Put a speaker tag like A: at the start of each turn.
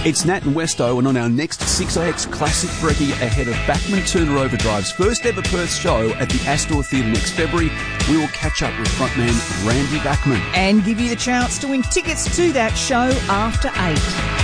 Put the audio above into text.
A: It's Nat and Westo, and on our next 6AX Classic Brekkie ahead of Bachman Turner Overdrive's first ever Perth show at the Astor Theatre next February, we will catch up with frontman Randy Bachman.
B: And give you the chance to win tickets to that show after 8.